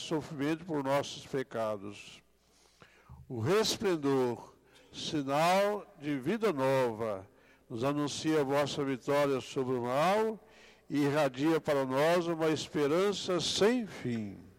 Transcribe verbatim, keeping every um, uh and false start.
sofrimento por nossos pecados. O resplendor, sinal de vida nova, nos anuncia a vossa vitória sobre o mal e irradia para nós uma esperança sem fim.